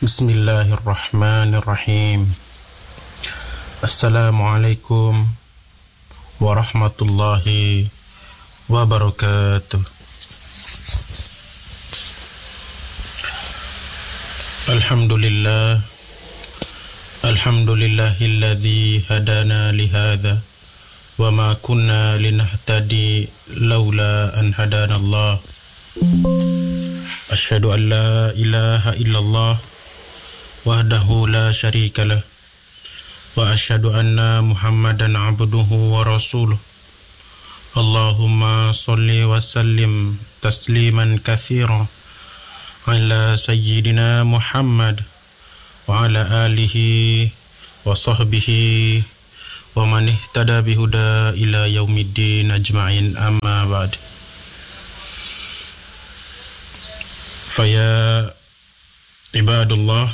Bismillahirrahmanirrahim. Assalamualaikum warahmatullahi wabarakatuh. Alhamdulillahilladzi hadana lihadza wa ma kunna linahtadi laula an hadanallah. Asyhadu an la ilaha illallah wahdahu la syarikalah wa asyhadu anna Muhammadan abduhu wa rasuluh. Allahumma sholli wa sallim tasliman katsiran ala sayyidina Muhammad wa ala alihi wa sahbihi wa man ihtada bihuda ila yaumiddin ajma'in, amma ba'd. Faya ibadullah,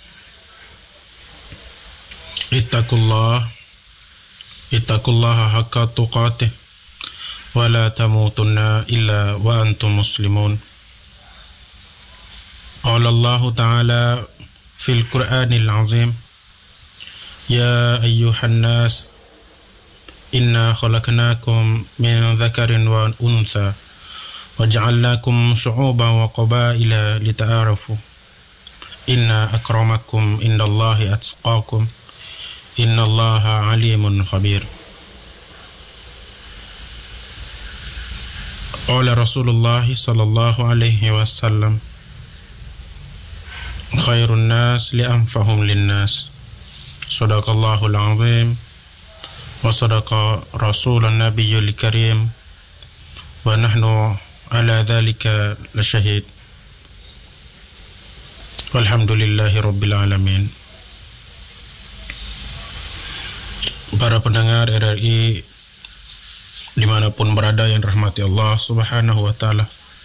ittaqullaha haqqa tuqatih wa la tamutunna illa wa antum muslimun. Qala Allah Ta'ala fil Qur'anil Azim, ya ayyuhan nas inna khalaqnakum min dzakarin wa untha wa ja'alnakum syu'uban wa qabaila lita'arafu inna akramakum indallahi atqakum innallaha alimun khabir. Qala Rasulullah sallallahu alaihi wasallam, khairun nas li'anfahum linnas. Sadaqallahul azim wa sadaqa rasulun nabiyyul karim wa nahnu ala dhalika lasyahid. Walhamdulillahi rabbil alamin. Para pendengar RRI dimanapun berada yang dirahmati Allah Subhanahu wa Ta'ala,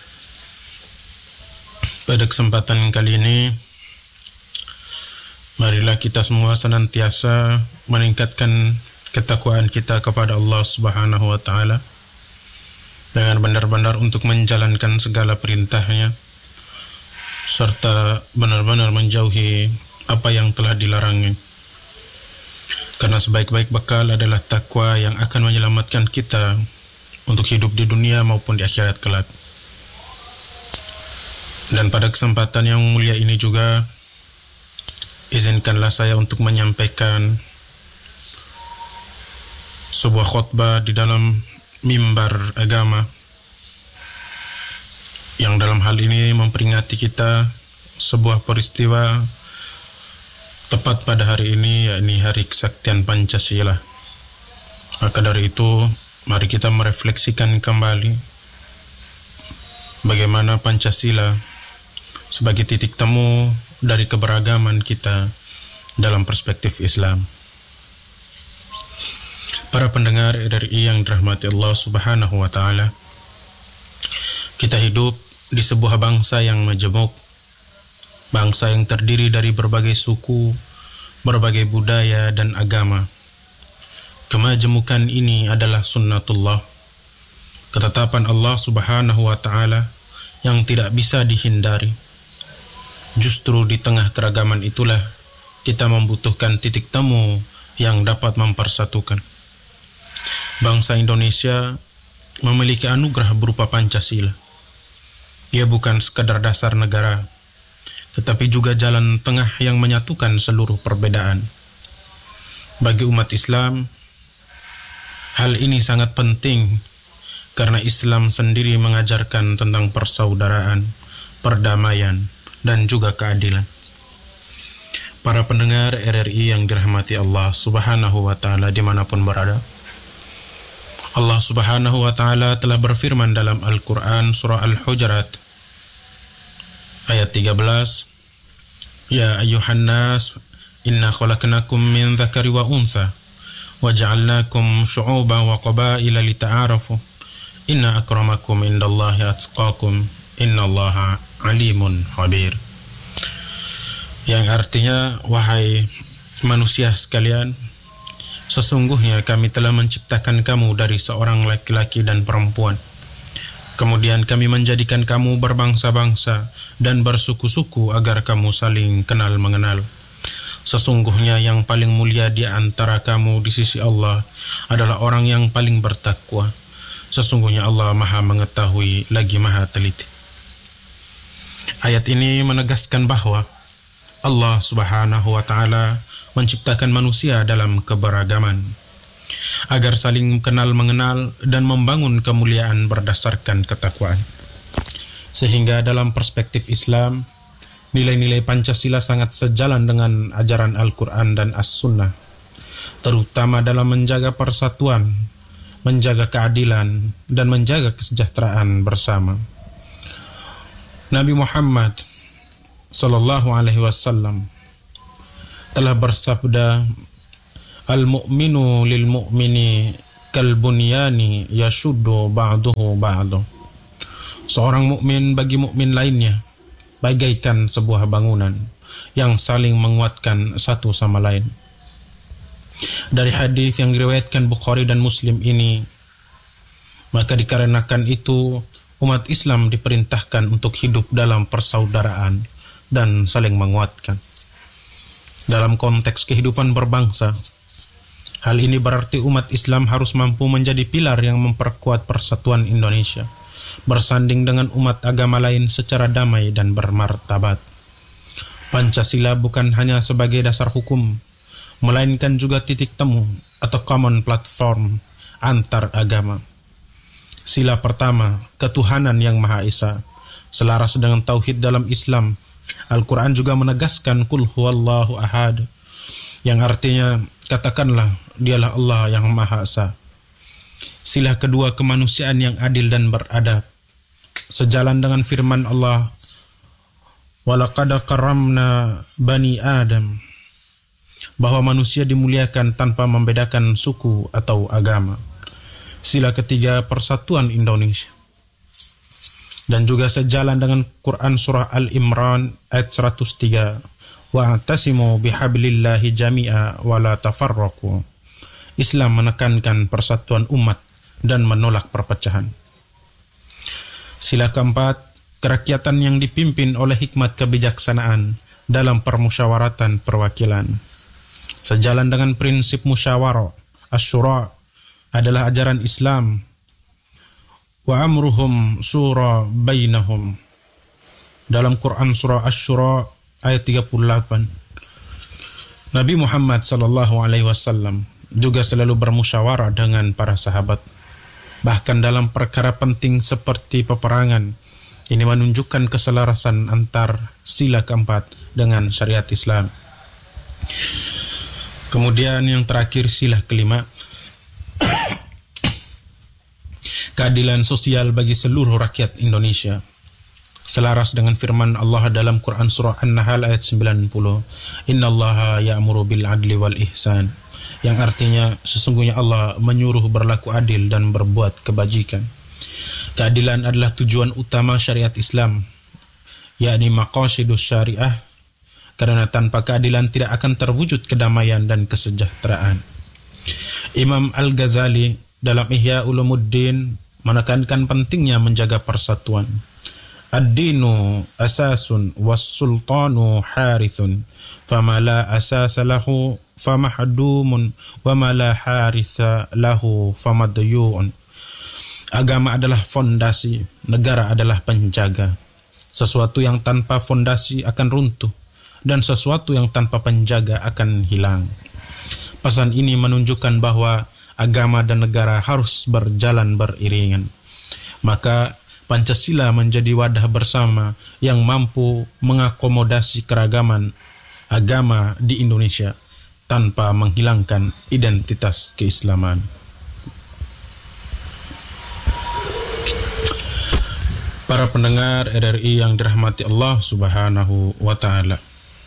pada kesempatan kali ini marilah kita semua senantiasa meningkatkan ketakwaan kita kepada Allah Subhanahu wa Ta'ala dengan benar-benar untuk menjalankan segala perintahnya serta benar-benar menjauhi apa yang telah dilarangnya. Karena sebaik-baik bekal adalah takwa yang akan menyelamatkan kita untuk hidup di dunia maupun di akhirat kelak. Dan pada kesempatan yang mulia ini juga, izinkanlah saya untuk menyampaikan sebuah khutbah di dalam mimbar agama yang dalam hal ini memperingati kita sebuah peristiwa tepat pada hari ini, yakni Hari Kesaktian Pancasila. Maka dari itu, mari kita merefleksikan kembali bagaimana Pancasila sebagai titik temu dari keberagaman kita dalam perspektif Islam. Para pendengar RRI yang dirahmati Allah Subhanahu wa Ta'ala, kita hidup di sebuah bangsa yang majemuk, bangsa yang terdiri dari berbagai suku, berbagai budaya dan agama. Kemajemukan ini adalah sunnatullah, ketetapan Allah Subhanahu wa Ta'ala yang tidak bisa dihindari. Justru di tengah keragaman itulah kita membutuhkan titik temu yang dapat mempersatukan. Bangsa Indonesia memiliki anugerah berupa Pancasila. Ia bukan sekadar dasar negara, tetapi juga jalan tengah yang menyatukan seluruh perbedaan. Bagi umat Islam, hal ini sangat penting karena Islam sendiri mengajarkan tentang persaudaraan, perdamaian, dan juga keadilan. Para pendengar RRI yang dirahmati Allah Subhanahu wa Ta'ala dimanapun berada, Allah Subhanahu wa Ta'ala telah berfirman dalam Al-Quran surah Al-Hujurat ayat 13, ya ayyuhan nas inna khalaqnakum min dzakari wa untha wa ja'alnakum syu'uban wa qabaila lita'arafu inna akramakum indallahi atqakum innallaha alimun khabir. Yang artinya, wahai manusia sekalian, sesungguhnya kami telah menciptakan kamu dari seorang laki-laki dan perempuan Kemudian kami menjadikan kamu berbangsa-bangsa dan bersuku-suku agar kamu saling kenal mengenal. Sesungguhnya yang paling mulia di antara kamu di sisi Allah adalah orang yang paling bertakwa. Sesungguhnya Allah Maha mengetahui lagi Maha teliti. Ayat ini menegaskan bahwa Allah Subhanahu wa Ta'ala menciptakan manusia dalam keberagaman agar saling kenal mengenal dan membangun kemuliaan berdasarkan ketakwaan. Sehingga dalam perspektif Islam, nilai-nilai Pancasila sangat sejalan dengan ajaran Al-Quran dan As-Sunnah, terutama dalam menjaga persatuan, menjaga keadilan, dan menjaga kesejahteraan bersama. Nabi Muhammad sallallahu alaihi wasallam telah bersabda, "Al-mu'minu lil mu'mini kal bunyani yashuddu ba'duhu ba'du." Seorang mukmin bagi mukmin lainnya bagaikan sebuah bangunan yang saling menguatkan satu sama lain. Dari hadis yang diriwayatkan Bukhari dan Muslim ini, maka dikarenakan itu umat Islam diperintahkan untuk hidup dalam persaudaraan dan saling menguatkan. Dalam konteks kehidupan berbangsa, hal ini berarti umat Islam harus mampu menjadi pilar yang memperkuat persatuan Indonesia, bersanding dengan umat agama lain secara damai dan bermartabat. Pancasila bukan hanya sebagai dasar hukum, melainkan juga titik temu atau common platform antar agama. Sila pertama, ketuhanan yang Maha Esa, selaras dengan tauhid dalam Islam. Al-Quran juga menegaskan Qul huwallahu ahad, yang artinya katakanlah dialah Allah yang Maha Esa. Sila kedua, kemanusiaan yang adil dan beradab, sejalan dengan firman Allah, walaqad karramna bani Adam, bahwa manusia dimuliakan tanpa membedakan suku atau agama. Sila ketiga, persatuan Indonesia, dan juga sejalan dengan Quran surah Al-Imran ayat 103, wa'tasimu bihablillahi jami'a wa la tafarraqu. Islam menekankan persatuan umat dan menolak perpecahan. Sila keempat, kerakyatan yang dipimpin oleh hikmat kebijaksanaan dalam permusyawaratan perwakilan. Sejalan dengan prinsip musyawarah, asyura adalah ajaran Islam. Wa amruhum syura bainahum. Dalam Quran surah Asy-Syura ayat 38. Nabi Muhammad sallallahu alaihi wasallam juga selalu bermusyawarah dengan para sahabat, bahkan dalam perkara penting seperti peperangan. Ini menunjukkan keselarasan antar sila keempat dengan syariat Islam. Kemudian yang terakhir, sila kelima, keadilan sosial bagi seluruh rakyat Indonesia, selaras dengan firman Allah dalam Quran surah An-Nahl ayat 90, innallaha ya'muru bil adli wal ihsan, yang artinya sesungguhnya Allah menyuruh berlaku adil dan berbuat kebajikan. Keadilan adalah tujuan utama syariat Islam, yakni maqasidus syariah, karena tanpa keadilan tidak akan terwujud kedamaian dan kesejahteraan. Imam Al-Ghazali dalam Ihya Ulumuddin menekankan pentingnya menjaga persatuan. Ad-dinu asasun was-sultanu harithun, fama la asasa lahu famahdumun, wa ma la haritha lahu famadyu'un. Agama adalah fondasi, negara adalah penjaga. Sesuatu yang tanpa fondasi akan runtuh, dan sesuatu yang tanpa penjaga akan hilang. Pesan ini menunjukkan bahwa agama dan negara harus berjalan beriringan. Maka Pancasila menjadi wadah bersama yang mampu mengakomodasi keragaman agama di Indonesia tanpa menghilangkan identitas keislaman. Para pendengar RRI yang dirahmati Allah Subhanahu wa Ta'ala,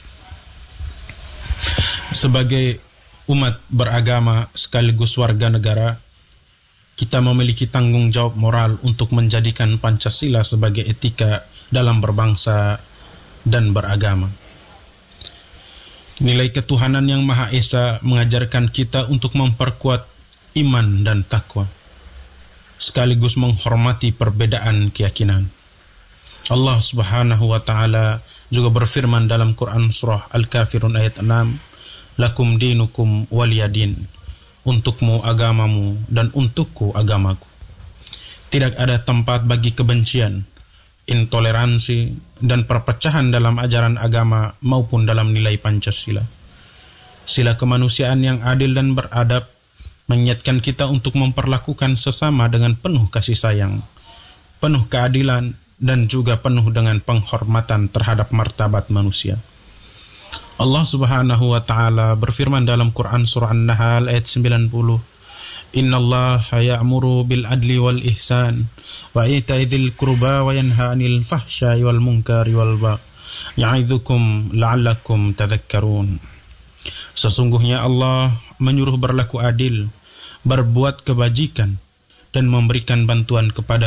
sebagai umat beragama sekaligus warga negara, kita memiliki tanggung jawab moral untuk menjadikan Pancasila sebagai etika dalam berbangsa dan beragama. Nilai ketuhanan yang Maha Esa mengajarkan kita untuk memperkuat iman dan takwa. sekaligus menghormati perbedaan keyakinan. Allah Subhanahu wa taala juga berfirman dalam Quran surah Al-Kafirun ayat 6, "Lakum dinukum waliyadin." Untukmu agamamu dan untukku agamaku. Tidak ada tempat bagi kebencian, intoleransi, dan perpecahan dalam ajaran agama maupun dalam nilai Pancasila. Sila kemanusiaan yang adil dan beradab mengingatkan kita untuk memperlakukan sesama dengan penuh kasih sayang, penuh keadilan, dan juga penuh dengan penghormatan terhadap martabat manusia. Allah Subhanahu wa taala berfirman dalam Quran surah An-Nahl ayat 90, "Innallaha ya'muru bil adli wal ihsan wa ita'i dzil qurba wa yanha 'anil fahsya'i wal munkari wal baghi ya'idzukum la'allakum tadhakkarun." Sesungguhnya Allah menyuruh berlaku adil, berbuat kebajikan, dan memberikan bantuan kepada